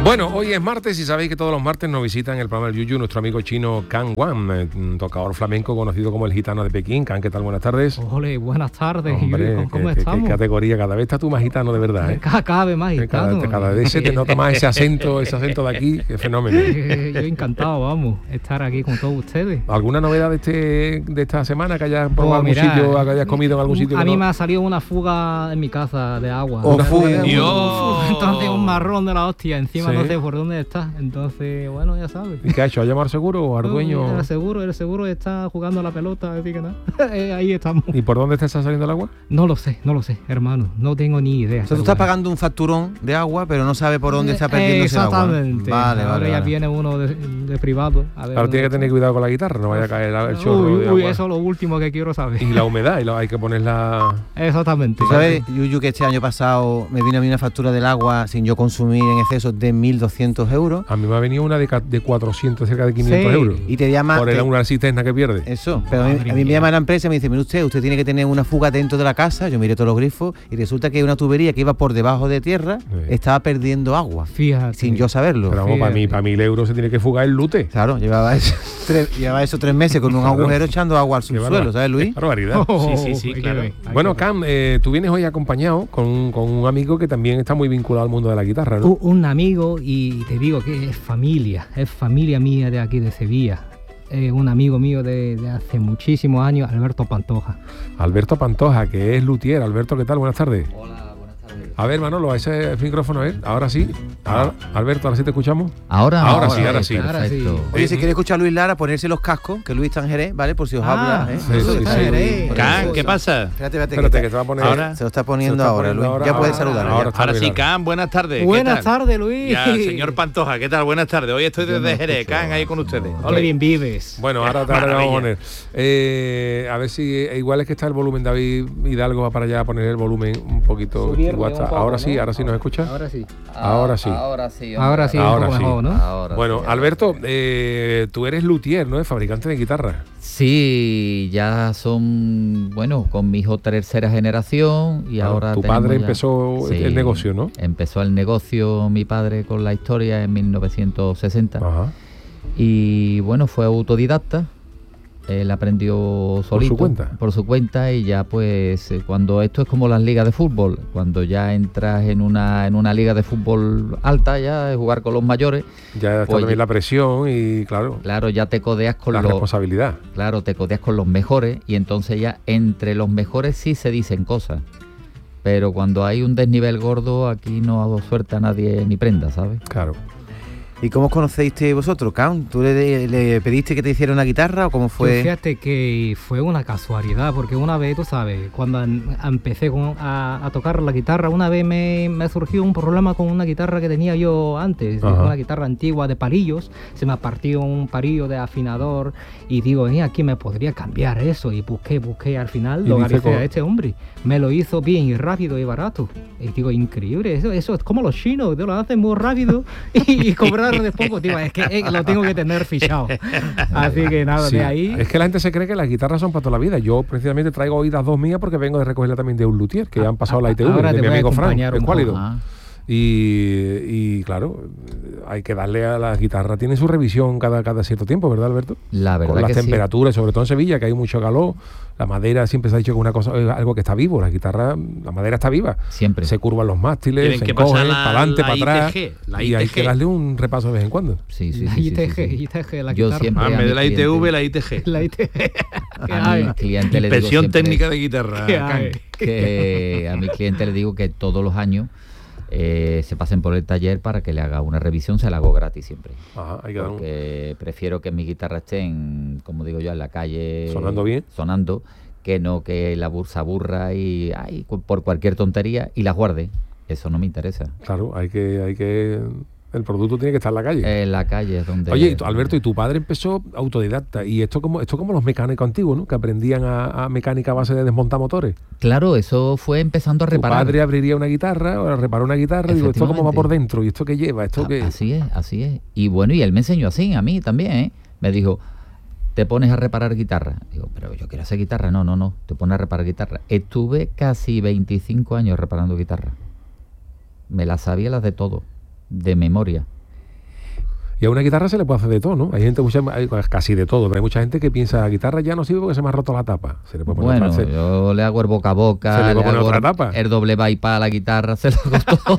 Bueno, hoy es martes y sabéis que todos los martes nos visitan en el programa del Yuyu nuestro amigo chino Can Wan, tocador flamenco conocido como el gitano de Pekín. Can, ¿qué tal? Buenas tardes. Ole, buenas tardes. Hombre, ¿cómo estamos? Qué categoría, cada vez estás tú más gitano de verdad, ¿eh? Cada vez más gitano. Cada vez se te nota más ese acento de aquí, qué fenómeno. Yo encantado, vamos, estar aquí con todos ustedes. ¿Alguna novedad de esta semana que hayas probado algún sitio, que hayas comido en algún sitio? A mí me ha salido una fuga en mi casa de agua. ¿Una fuga de agua? Entonces un marrón de la hostia, encima no sé por dónde está. Entonces, bueno, ya sabes. ¿Y qué ha hecho? ¿Ha llamado al seguro o al dueño? El seguro está jugando a la pelota, así que nada. Ahí estamos. ¿Y por dónde está saliendo el agua? No lo sé, hermano. No tengo ni idea. O sea, tú estás pagando un facturón de agua, pero no sabes por dónde está perdiendo ese agua. Exactamente. Vale. Ya viene uno de privado. Ahora tiene que tener cuidado con la guitarra, no vaya a caer el chorro de agua. Eso es lo último que quiero saber. Y la humedad, hay que ponerla... Exactamente. ¿Tú sabes, Yuyu, que este año pasado me vino a mí una factura del agua sin yo consumir en exceso de 1.200 euros? A mí me ha venido una de 400, cerca de 500 euros. Y te llama... Por una cisterna que pierde. Eso, pero a mí me llama la empresa y me dice, mire usted tiene que tener una fuga dentro de la casa. Yo miré todos los grifos y resulta que una tubería que iba por debajo de tierra estaba perdiendo agua. Fíjate. Sin yo saberlo. Pero vamos, para 1.000 euros se tiene que fugar el lute. Claro, llevaba eso 3 meses con un agujero echando agua al subsuelo, ¿sabes, Luis? Barbaridad. Sí, claro. Bueno, Cam, tú vienes hoy acompañado con un amigo que también está muy vinculado al mundo de la guitarra, ¿no? Un amigo, y te digo que es familia mía de aquí de Sevilla. Un amigo mío de hace muchísimos años, Alberto Pantoja. Alberto Pantoja, que es luthier. Alberto, ¿qué tal? Buenas tardes. Hola, buenas tardes. A ver, Manolo, a ese micrófono, a ver. Ahora sí. Alberto, ¿ahora sí te escuchamos? Ahora sí. Perfecto. Oye, si quiere escuchar a Luis Lara, ponerse los cascos, que Luis está en Jerez, ¿vale? Por si os habla. Sí. Can, ¿qué pasa? Espérate, que te va a poner... Ahora se lo está poniendo ahora, Luis. Ya puedes saludar. Ahora sí, Can, buenas tardes. Buenas tardes, Luis. Ya, señor Pantoja, ¿qué tal? Buenas tardes. Hoy estoy desde Jerez, Can, ahí con ustedes. Qué bien vives. Bueno, ahora te vamos a poner. A ver si igual es que está el volumen. David Hidalgo va para allá a poner el volumen un poquito. Ahora sí nos escucha. Ahora sí. Ahora sí. Mejor, ¿no? Ahora bueno, sí. Alberto, tú eres luthier, ¿no? Fabricante de guitarra. Sí, ya son, con mi hijo tercera generación y ahora... Tu padre empezó el negocio, ¿no? Empezó el negocio mi padre con la historia en 1960. Ajá. Y fue autodidacta. Él aprendió solito, por su cuenta y ya pues cuando esto es como las ligas de fútbol, cuando ya entras en una liga de fútbol alta, ya de jugar con los mayores, ya está también la presión y claro ya te codeas con la responsabilidad. Claro, te codeas con los mejores y entonces ya entre los mejores sí se dicen cosas, pero cuando hay un desnivel gordo aquí no suelta a nadie ni prenda, ¿sabes? Claro. ¿Y cómo os conocéis vosotros, Count? ¿Tú le pediste que te hiciera una guitarra o cómo fue? Pues fíjate que fue una casualidad, porque una vez, tú sabes, cuando empecé a tocar la guitarra, una vez me surgió un problema con una guitarra que tenía yo antes, una guitarra antigua de palillos, se me partió un palillo de afinador y digo, aquí me podría cambiar eso, y busqué, al final lo agarré a este hombre, me lo hizo bien y rápido y barato, y digo, increíble, eso es como los chinos, lo hacen muy rápido y cobrar después, digo, es que lo tengo que tener fichado. Así que nada, de ahí... Es que la gente se cree que las guitarras son para toda la vida. Yo precisamente traigo hoy las dos mías porque vengo de recogerla también de un luthier que han pasado la ITV, de mi amigo Fran, Escuálido. Y claro, hay que darle a la guitarra, tiene su revisión cada cierto tiempo, ¿verdad, Alberto? La verdad con las que temperaturas, sobre todo en Sevilla, que hay mucho calor, la madera siempre se ha dicho que una cosa, algo que está vivo, la guitarra, la madera está viva. Siempre. Se curvan los mástiles, se encogen, para adelante, para atrás, y hay que darle un repaso de vez en cuando. Sí. ITG, la yo guitarra. siempre en vez de la ITV, la ITG. La ITG. A mi cliente le digo Inspección siempre técnica de guitarra. que a mi cliente le digo que todos los años se pasen por el taller para que le haga una revisión, se la hago gratis siempre. Ajá, hay que porque prefiero que mi guitarra esté como digo yo, en la calle sonando bien, que no que la bursa aburra y por cualquier tontería y la guarde. Eso no me interesa. Claro, hay que el producto tiene que estar en la calle. En la calle es donde... Oye, Alberto, y tu padre empezó autodidacta, y esto como los mecánicos antiguos, ¿no? Que aprendían a mecánica a base de desmontar motores. Claro, eso fue empezando a reparar. Tu padre abriría una guitarra, o reparó una guitarra, y digo, ¿esto cómo va por dentro? ¿Y esto qué lleva? ¿Esto qué? Así es. Y y él me enseñó así, a mí también, ¿eh? Me dijo, te pones a reparar guitarra. Digo, pero yo quiero hacer guitarra. No, te pones a reparar guitarra. Estuve casi 25 años reparando guitarra. Me las sabía las de todo, de memoria. Y a una guitarra se le puede hacer de todo, ¿no? Hay gente, casi de todo, pero hay mucha gente que piensa, la guitarra ya no sirve porque se me ha roto la tapa. Se le puede poner bueno, yo le hago el boca a boca, se le puede poner otra tapa. El doble bypass a la guitarra, se lo costó.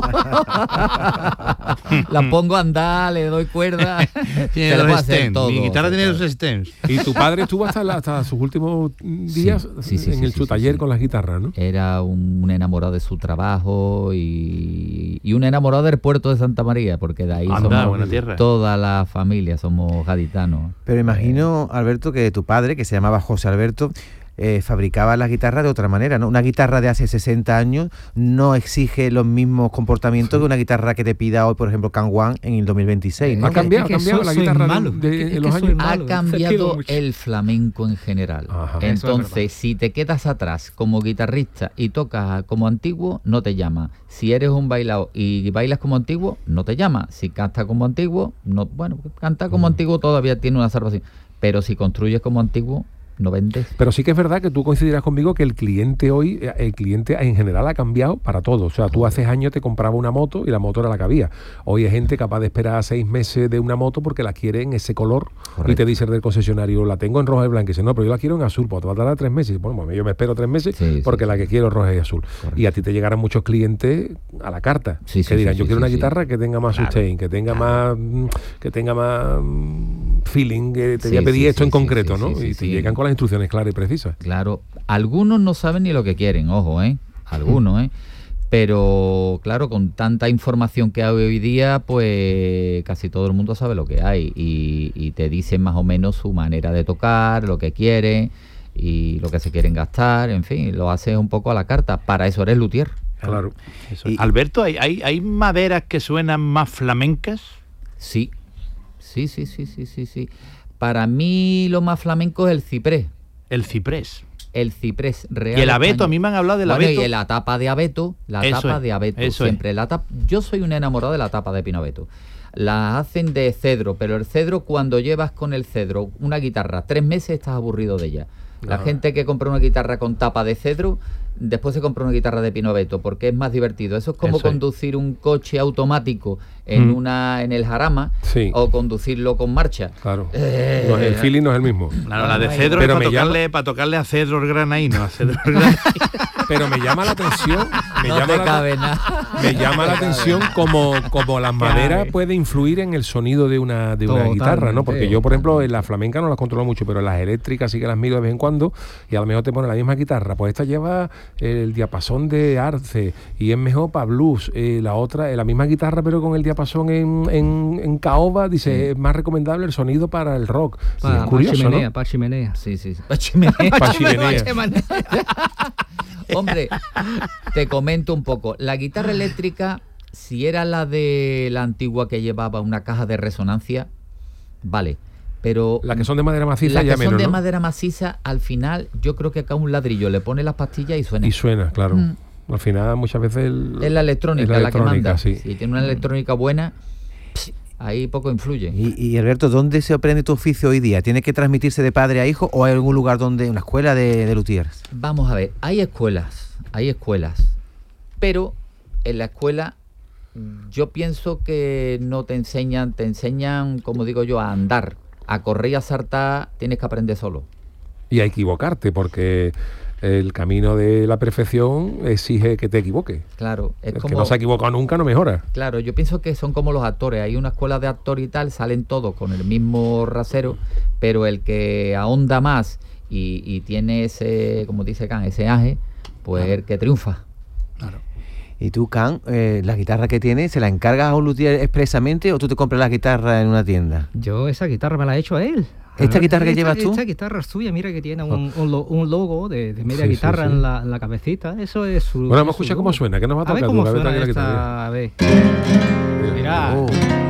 La pongo a andar, le doy cuerda. Tiene dos stems. Mi guitarra tiene 2 stems. Y tu padre estuvo hasta sus últimos días en su taller con las guitarras, ¿no? Era un enamorado de su trabajo y un enamorado del puerto de Santa María, porque de ahí somos toda la familia, somos gaditanos. Pero imagino, Alberto, que tu padre, que se llamaba José Alberto, fabricaba la guitarra de otra manera, ¿no? Una guitarra de hace 60 años no exige los mismos comportamientos que una guitarra que te pida hoy, por ejemplo, Can One en el 2026, ¿no? Ha cambiado la guitarra de los años. Ha cambiado el flamenco en general. Ajá. Entonces, si te quedas atrás como guitarrista y tocas como antiguo, no te llama. Si eres un bailao y bailas como antiguo, no te llama. Si cantas como antiguo, no, bueno, cantar como antiguo todavía tiene una salvación. Pero si construyes como antiguo, no vendes. Pero sí que es verdad que tú coincidirás conmigo que el cliente hoy, en general ha cambiado para todo. O sea, tú hace años te comprabas una moto y la moto era la que había. Hoy hay gente capaz de esperar 6 meses de una moto porque la quiere en ese color. Correcto. Y te dice del concesionario, la tengo en roja y blanca. Y dice, no, pero yo la quiero en azul, pues te va a tardar 3 meses. Bueno, yo me espero 3 meses porque la que quiero es roja y azul. Correcto. Y a ti te llegarán muchos clientes a la carta que dirán, yo quiero una guitarra que tenga más sustain, que tenga más feeling, que te voy a pedir esto en concreto, ¿no? Y te llegan con las instrucciones claras y precisas. Claro, algunos no saben ni lo que quieren, ojo, algunos, pero claro, con tanta información que hay hoy día, pues casi todo el mundo sabe lo que hay y te dicen más o menos su manera de tocar, lo que quieren y lo que se quieren gastar, en fin, lo haces un poco a la carta. Para eso eres luthier. Claro. Y, Alberto, ¿hay maderas que suenan más flamencas? Sí. Para mí lo más flamenco es el ciprés. El ciprés real. Y el abeto, a mí me han hablado del abeto. Y la tapa de abeto, siempre. Yo soy un enamorado de la tapa de pino abeto. La hacen de cedro, pero el cedro, cuando llevas con el cedro una guitarra 3 meses, estás aburrido de ella. La gente que compra una guitarra con tapa de cedro, después se compra una guitarra de pino abeto, porque es más divertido. Eso es como conducir un coche automático en el jarama, o conducirlo con marcha. Claro. El feeling no es el mismo. Claro, la de cedro es para tocarle a cedro el granaíno, a cedro el granaíno. Pero me llama la atención, me llama la atención como las maderas puede influir en el sonido de una guitarra, ¿no? Porque yo, por ejemplo, en la flamenca no las controlo mucho, pero en las eléctricas sí que las miro de vez en cuando, y a lo mejor te pone la misma guitarra. Pues esta lleva el diapasón de arce y es mejor para blues. La otra, la misma guitarra, pero con el diapasón en caoba, dice, es más recomendable el sonido para el rock. Sí, es curioso, ¿no? Para chimenea. Sí. Para chimenea. Hombre, te comento un poco. La guitarra eléctrica, si era la de la antigua que llevaba una caja de resonancia, vale. Pero las que son de madera maciza ya menos, ¿no? Las que son de madera maciza, al final, yo creo que acá un ladrillo le pone las pastillas y suena. Y suena, claro. Al final, muchas veces es la electrónica la que manda. Sí. Si tiene una electrónica buena, ahí poco influye. Y Alberto, ¿dónde se aprende tu oficio hoy día? ¿Tiene que transmitirse de padre a hijo o hay algún lugar donde, una escuela de luthiers? Vamos a ver, hay escuelas, pero en la escuela yo pienso que no te enseñan, como digo yo, a andar, a correr y a saltar, tienes que aprender solo. Y a equivocarte, porque el camino de la perfección exige que te equivoques. Claro. El que no se ha equivocado nunca no mejora. Claro, yo pienso que son como los actores. Hay una escuela de actor y tal, salen todos con el mismo rasero, pero el que ahonda más y tiene ese, como dice Can, ese aje, pues el que triunfa. Claro. ¿Y tú, Can, la guitarra que tienes, se la encargas a un luthier expresamente o tú te compras la guitarra en una tienda? Yo esa guitarra me la he hecho a él. ¿Esta guitarra que llevas tú? Esta guitarra es suya, mira que tiene un logo de media guitarra en la cabecita. Eso es su... Bueno, vamos a escuchar cómo suena, que nos va a tocar. A ver cómo suena esta... A ver. Mira.